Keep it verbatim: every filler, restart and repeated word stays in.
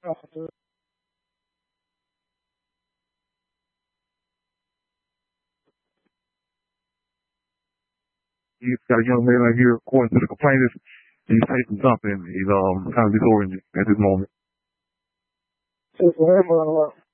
He's got a young man out here, according to the complainants. He's taking something. He's um kind of disoriented at this moment.